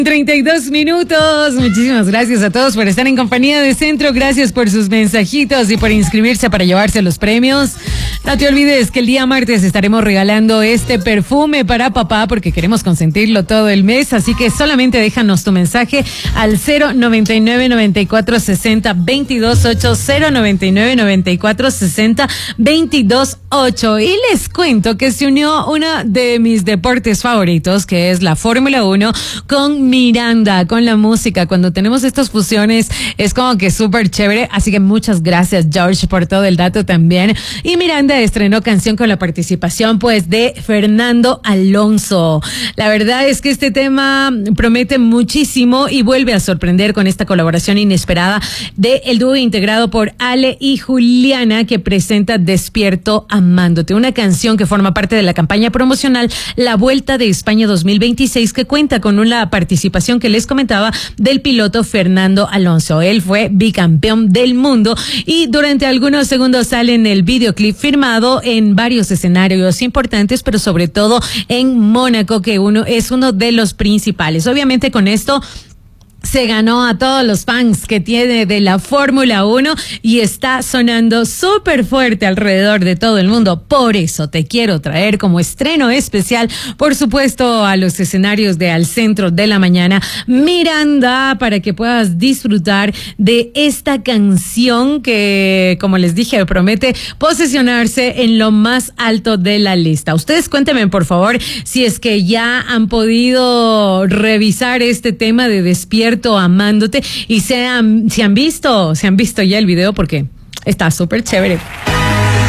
32 minutos. Muchísimas gracias a todos por estar en compañía de Centro. Gracias por sus mensajitos y por inscribirse para llevarse los premios. No te olvides que el día martes estaremos regalando este perfume para papá porque queremos consentirlo todo el mes. Así que solamente déjanos tu mensaje al 099-9460-228, 099-9460-228. Y les cuento que se unió uno de mis deportes favoritos, que es la Fórmula 1, con Miranda, con la música. Cuando tenemos estas fusiones es como que súper chévere, así que muchas gracias, George, por todo el dato también. Y Miranda estrenó canción con la participación pues de Fernando Alonso. La verdad es que este tema promete muchísimo y vuelve a sorprender con esta colaboración inesperada de el dúo integrado por Ale y Juliana, que presenta Despierto Amándote, una canción que forma parte de la campaña promocional La Vuelta de España 2026, que cuenta con una participación que les comentaba del piloto Fernando Alonso. Él fue bicampeón del mundo y durante algunos segundos sale en el videoclip firmado en varios escenarios importantes, pero sobre todo en Mónaco, que es uno de los principales. Obviamente con esto se ganó a todos los fans que tiene de la Fórmula 1 y está sonando súper fuerte alrededor de todo el mundo. Por eso te quiero traer como estreno especial, por supuesto, a los escenarios de Al Centro de la Mañana, Miranda, para que puedas disfrutar de esta canción que, como les dije, promete posicionarse en lo más alto de la lista. Ustedes cuéntenme, por favor, si es que ya han podido revisar este tema de Despierto Amándote y si han visto ya el video, porque está súper chévere.